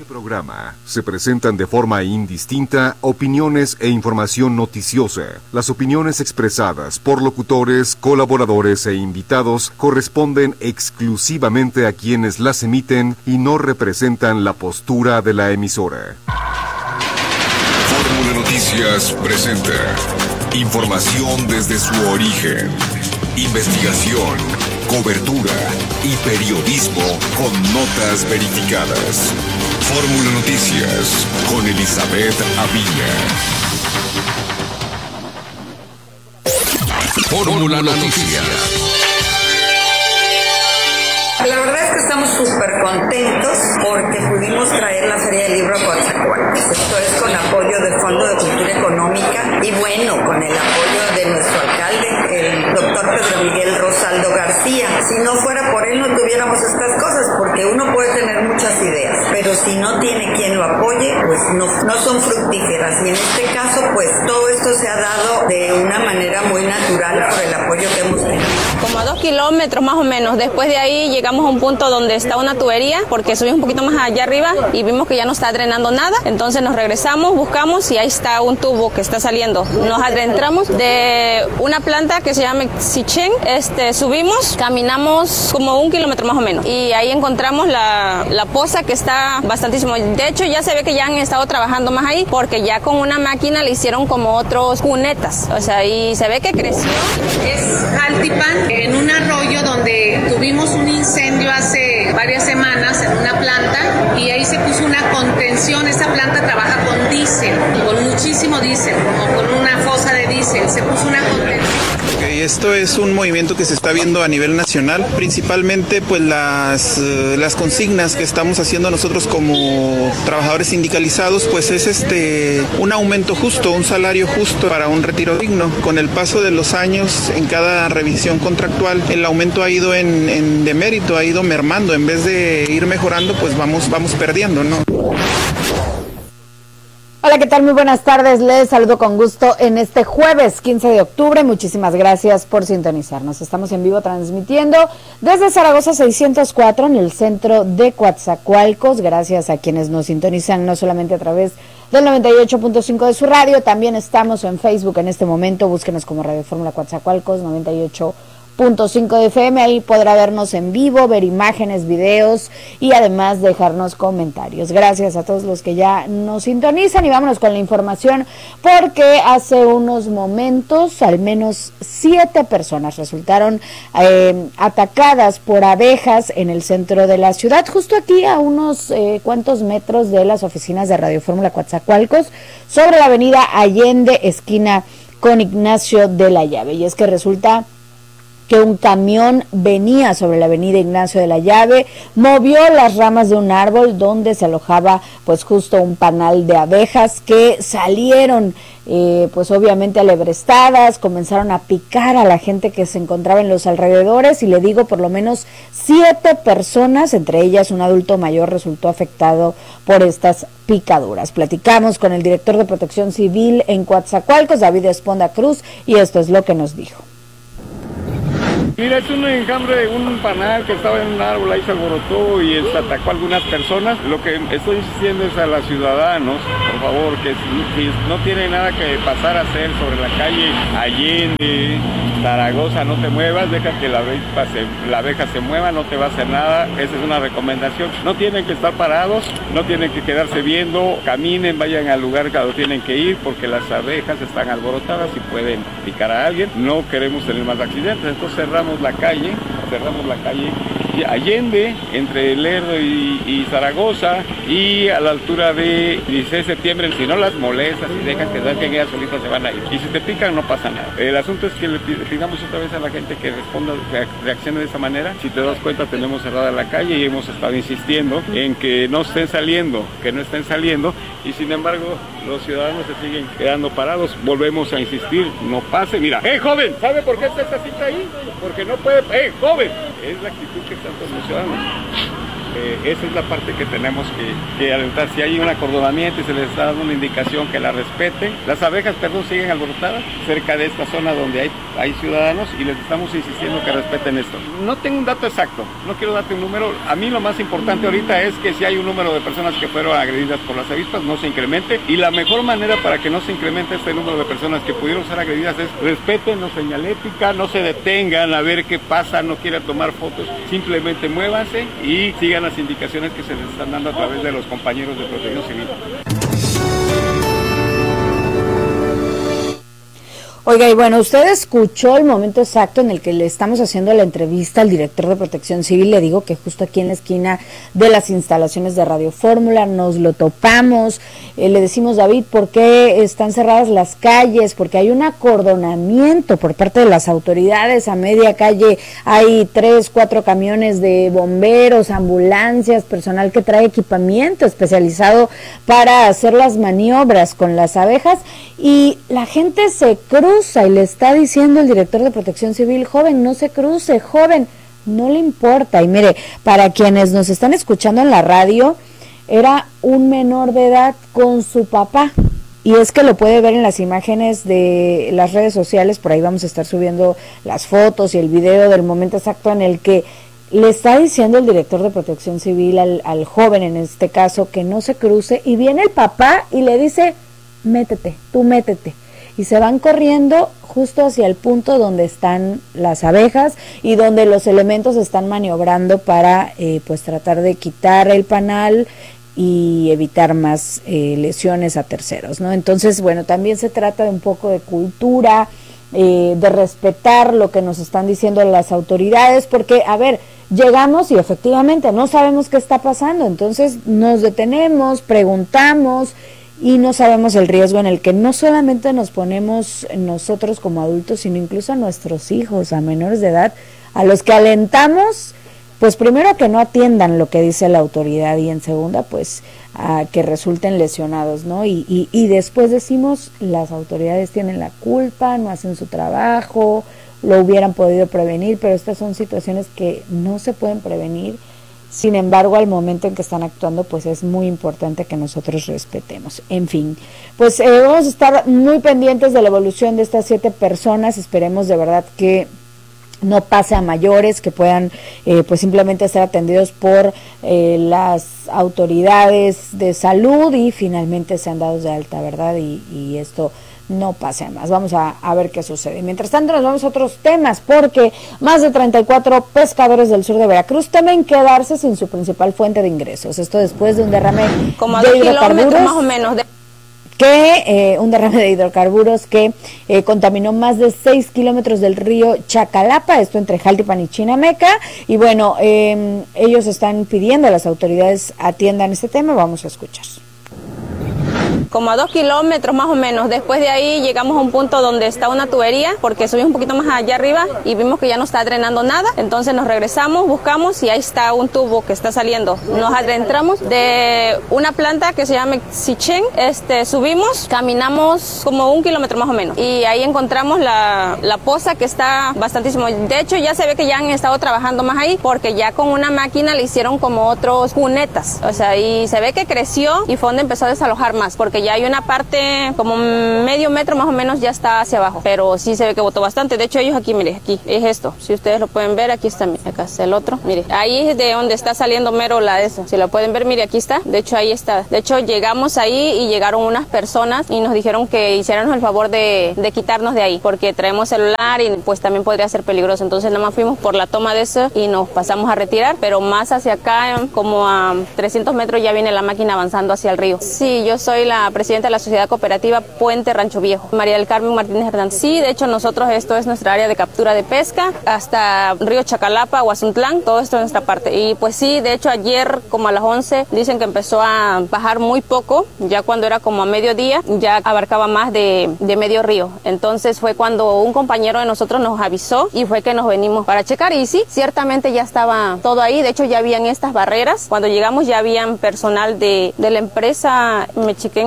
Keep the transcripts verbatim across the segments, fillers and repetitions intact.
Programa. Se presentan de forma indistinta opiniones e información noticiosa. Las opiniones expresadas por locutores, colaboradores e invitados corresponden exclusivamente a quienes las emiten y no representan la postura de la emisora. Fórmula Noticias presenta información desde su origen, investigación, cobertura y periodismo con notas verificadas. Fórmula Noticias con Elizabeth Aviña. Fórmula Noticias. La verdad es que estamos súper contentos porque pudimos traer la Feria del Libro a Coatzacoalcos. Esto es con apoyo del Fondo de Cultura Económica y bueno, con el apoyo de nuestro alcalde, el doctor Pedro Miguel Rosaldo García. Si no fuera por él no tuviéramos estas cosas, porque uno puede tener muchas ideas, pero si no tiene quien lo apoye, pues no, no son fructíferas. Y en este caso, pues todo esto se ha dado de una manera muy natural por el apoyo que hemos tenido. Como a dos kilómetros más o menos. Después de ahí llegamos a un punto donde está una tubería, porque subimos un poquito más allá arriba y vimos que ya no está drenando nada. Entonces nos regresamos, buscamos y ahí está un tubo que está saliendo. Nos adentramos de una planta que se llama Sichen, este, subimos, caminamos como un kilómetro más o menos y ahí encontramos la, la poza que está bastantísimo. De hecho ya se ve que ya han estado trabajando más ahí porque ya con una máquina le hicieron como otros cunetas, o sea, y se ve que creció. Es Jaltipan, en un arroyo donde tuvimos un incendio hace varias semanas en una planta y ahí se puso una contención. Esta planta trabaja con diésel, con muchísimo diésel, como con una fosa de diésel, se puso una contención. Okay, esto es un movimiento que se está viendo a nivel nacional, principalmente pues las, uh, las consignas que estamos haciendo nosotros como trabajadores sindicalizados, pues es este un aumento justo, un salario justo para un retiro digno. Con el paso de los años, en cada revisión contractual, el aumento ha ido en, en demérito, ha ido mermando, en vez de ir mejorando, pues vamos, vamos perdiendo, ¿no? Hola, ¿qué tal? Muy buenas tardes. Les saludo con gusto en este jueves quince de octubre. Muchísimas gracias por sintonizarnos. Estamos en vivo transmitiendo desde Zaragoza seiscientos cuatro en el centro de Coatzacoalcos. Gracias a quienes nos sintonizan no solamente a través del noventa y ocho punto cinco de su radio, también estamos en Facebook en este momento. Búsquenos como Radio Fórmula Coatzacoalcos noventa y ocho punto cinco de F M, ahí podrá vernos en vivo, ver imágenes, videos y además dejarnos comentarios. Gracias a todos los que ya nos sintonizan y vámonos con la información porque hace unos momentos al menos siete personas resultaron eh, atacadas por abejas en el centro de la ciudad, justo aquí a unos eh, cuantos metros de las oficinas de Radio Fórmula Coatzacoalcos, sobre la avenida Allende, esquina con Ignacio de la Llave. Y es que resulta que un camión venía sobre la avenida Ignacio de la Llave, movió las ramas de un árbol donde se alojaba pues justo un panal de abejas que salieron eh, pues obviamente alebrestadas, comenzaron a picar a la gente que se encontraba en los alrededores y le digo por lo menos siete personas, entre ellas un adulto mayor, resultó afectado por estas picaduras. Platicamos con el director de Protección Civil en Coatzacoalcos, David Esponda Cruz, y esto es lo que nos dijo. Mira, es un enjambre, un panal que estaba en un árbol, ahí se alborotó y se atacó a algunas personas. Lo que estoy insistiendo es a los ciudadanos, por favor, que si, si no tiene nada que pasar a hacer sobre la calle Allende, Zaragoza, no te muevas, deja que la abeja, se, la abeja se mueva, no te va a hacer nada. Esa es una recomendación. No tienen que estar parados, no tienen que quedarse viendo, caminen, vayan al lugar que tienen que ir, porque las abejas están alborotadas y pueden picar a alguien. No queremos tener más accidentes, entonces cerramos la calle, cerramos la calle Allende, entre Lerdo y, y Zaragoza, y a la altura de dieciséis de septiembre, si no las molestas y dejas que salgan, ellas solitas se van a ir. Y si te pican, no pasa nada. El asunto es que le pidamos otra vez a la gente que responda, reaccione de esa manera. Si te das cuenta, tenemos cerrada la calle y hemos estado insistiendo en que no estén saliendo, que no estén saliendo, y sin embargo, los ciudadanos se siguen quedando parados. Volvemos a insistir, no pase. Mira, ¡eh, joven! ¿Sabe por qué está esta cita ahí? Porque no puede... ¡Eh, joven! Es la actitud que están todos los ciudadanos. Eh, esa es la parte que tenemos que, que alertar. Si hay un acordonamiento y se les está dando una indicación que la respeten. Las abejas, perdón, siguen alborotadas cerca de esta zona donde hay, hay ciudadanos y les estamos insistiendo que respeten esto. No tengo un dato exacto, no quiero darte un número. A mí lo más importante ahorita es que si hay un número de personas que fueron agredidas por las avispas, no se incremente. Y la mejor manera para que no se incremente este número de personas que pudieron ser agredidas es respeten la señalética, no se detengan a ver qué pasa, no quieran tomar fotos, simplemente muévanse y sigan las indicaciones que se les están dando a través de los compañeros de Protección Civil. Oiga, y bueno, usted escuchó el momento exacto en el que le estamos haciendo la entrevista al director de Protección Civil. Le digo que justo aquí en la esquina de las instalaciones de Radio Fórmula nos lo topamos. Eh, le decimos, David, ¿por qué están cerradas las calles? Porque hay un acordonamiento por parte de las autoridades. A media calle hay tres, cuatro camiones de bomberos, ambulancias, personal que trae equipamiento especializado para hacer las maniobras con las abejas, y la gente se cruza y le está diciendo el director de Protección Civil, joven, no se cruce, joven, no le importa. Y mire, para quienes nos están escuchando en la radio, era un menor de edad con su papá, y es que lo puede ver en las imágenes de las redes sociales. Por ahí vamos a estar subiendo las fotos y el video del momento exacto en el que le está diciendo el director de Protección Civil al, al joven, en este caso, que no se cruce, y viene el papá y le dice, métete, tú métete. Y se van corriendo justo hacia el punto donde están las abejas y donde los elementos están maniobrando para eh, pues tratar de quitar el panal y evitar más eh, lesiones a terceros, ¿no? Entonces, bueno, también se trata de un poco de cultura, eh, de respetar lo que nos están diciendo las autoridades, porque, a ver, llegamos y efectivamente no sabemos qué está pasando, entonces nos detenemos, preguntamos, y no sabemos el riesgo en el que no solamente nos ponemos nosotros como adultos, sino incluso a nuestros hijos, a menores de edad, a los que alentamos, pues primero a que no atiendan lo que dice la autoridad, y en segunda, pues a que resulten lesionados, ¿no? Y, y, y después decimos, las autoridades tienen la culpa, no hacen su trabajo, lo hubieran podido prevenir, pero estas son situaciones que no se pueden prevenir. Sin embargo, al momento en que están actuando, pues es muy importante que nosotros respetemos. En fin, pues eh, vamos a estar muy pendientes de la evolución de estas siete personas. Esperemos de verdad que no pase a mayores, que puedan eh, pues simplemente ser atendidos por eh, las autoridades de salud y finalmente sean dados de alta, ¿verdad? Y, y esto no pase más. Vamos a, a ver qué sucede. Mientras tanto, nos vamos a otros temas, porque más de treinta y cuatro pescadores del sur de Veracruz temen quedarse sin su principal fuente de ingresos. Esto después de un derrame como a de dos hidrocarburos, kilómetros más o menos de... que eh, un derrame de hidrocarburos que eh, contaminó más de seis kilómetros del río Chacalapa, esto entre Jaltipan y Chinameca. Y bueno, eh, ellos están pidiendo a las autoridades atiendan este tema. Vamos a escuchar. Como a dos kilómetros más o menos. Después de ahí llegamos a un punto donde está una tubería, porque subimos un poquito más allá arriba y vimos que ya no está drenando nada. Entonces nos regresamos, buscamos y ahí está un tubo que está saliendo. Nos adentramos de una planta que se llama Sichen. Este, subimos, caminamos como un kilómetro más o menos y ahí encontramos la, la poza que está bastantísimo. De hecho ya se ve que ya han estado trabajando más ahí, porque ya con una máquina le hicieron como otros cunetas. O sea, y se ve que creció y fue donde empezó a desalojar más, porque ya hay una parte como medio metro más o menos ya está hacia abajo, pero sí se ve que botó bastante. De hecho ellos aquí, mire, aquí es esto, si ustedes lo pueden ver, aquí está, acá está el otro, mire, ahí es de donde está saliendo mero la de eso, si lo pueden ver, mire, aquí está, de hecho ahí está. De hecho llegamos ahí y llegaron unas personas y nos dijeron que hiciéramos el favor de, de quitarnos de ahí, porque traemos celular y pues también podría ser peligroso. Entonces nada más fuimos por la toma de eso y nos pasamos a retirar, pero más hacia acá, como a trescientos metros, ya viene la máquina avanzando hacia el río. Sí, yo soy la presidenta de la Sociedad Cooperativa Puente Rancho Viejo, María del Carmen Martínez Hernández. Sí, de hecho nosotros, esto es nuestra área de captura de pesca, hasta Río Chacalapa, Huazuntlán, todo esto es nuestra parte. Y pues sí, de hecho ayer como a las once dicen que empezó a bajar muy poco, ya cuando era como a mediodía ya abarcaba más de, de medio río. Entonces fue cuando un compañero de nosotros nos avisó y fue que nos venimos para checar, y sí, ciertamente ya estaba todo ahí. De hecho ya habían estas barreras, cuando llegamos ya habían personal de, de la empresa Mexiquén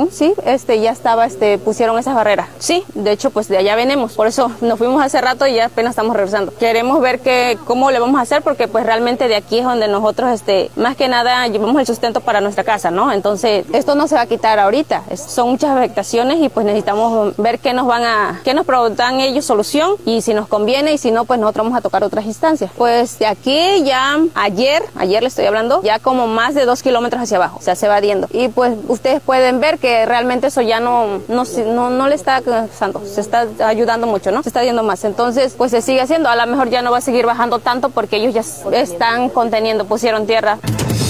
Sí, sí, este, ya estaba, este, pusieron esas barreras. Sí, de hecho, pues de allá venimos. Por eso nos fuimos hace rato y ya apenas estamos regresando. Queremos ver que, cómo le vamos a hacer, porque pues realmente de aquí es donde nosotros, este, más que nada llevamos el sustento para nuestra casa, ¿no? Entonces, esto no se va a quitar ahorita. Es, son muchas afectaciones y pues necesitamos ver qué nos van a, qué nos dan ellos solución y si nos conviene y si no, pues nosotros vamos a tocar otras instancias. Pues de aquí ya ayer, ayer le estoy hablando, ya como más de dos kilómetros hacia abajo, o sea, se va adhiendo. Y pues ustedes pueden ver que realmente eso ya no, no, no, no le está cansando, se está ayudando mucho, ¿no? Se está yendo más. Entonces, pues se sigue haciendo. A lo mejor ya no va a seguir bajando tanto porque ellos ya están conteniendo, pusieron tierra.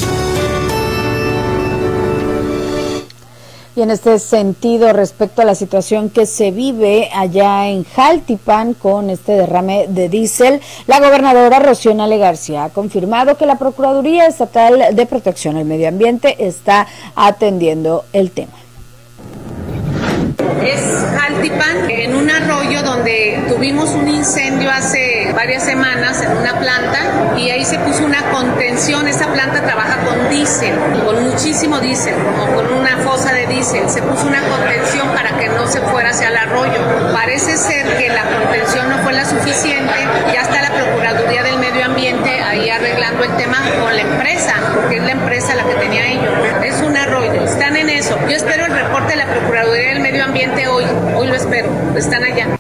Y en este sentido, respecto a la situación que se vive allá en Jaltipan con este derrame de diésel, la gobernadora Rocío Nale García ha confirmado que la Procuraduría Estatal de Protección al Medio Ambiente está atendiendo el tema. Es Jaltipan, en un arroyo donde tuvimos un incendio hace varias semanas en una planta y ahí se puso una contención. Esa planta trabaja con diésel, con muchísimo diésel, como con una fosa de diésel. Se puso una contención para que no se fuera hacia el arroyo. Parece ser que la contención no fue la suficiente. Ya está la Procuraduría del Medio Ambiente ahí arreglando el tema con la empresa, porque es la empresa la que tenía ellos. Es un arroyo, están en eso. Yo espero el reporte de la Procuraduría del Medio Ambiente hoy, hoy lo espero, están allá.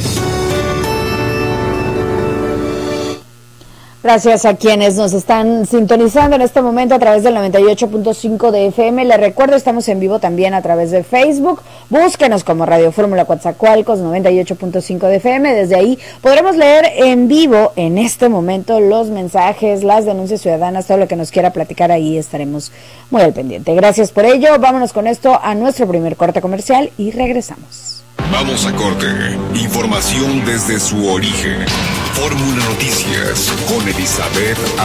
Gracias a quienes nos están sintonizando en este momento a través del noventa y ocho punto cinco de F M. Les recuerdo, estamos en vivo también a través de Facebook. Búsquenos como Radio Fórmula Coatzacoalcos noventa y ocho punto cinco de F M. Desde ahí podremos leer en vivo en este momento los mensajes, las denuncias ciudadanas, todo lo que nos quiera platicar ahí estaremos muy al pendiente. Gracias por ello. Vámonos con esto a nuestro primer corte comercial y regresamos. Vamos a corte. Información desde su origen. Fórmula Noticias con Elizabeth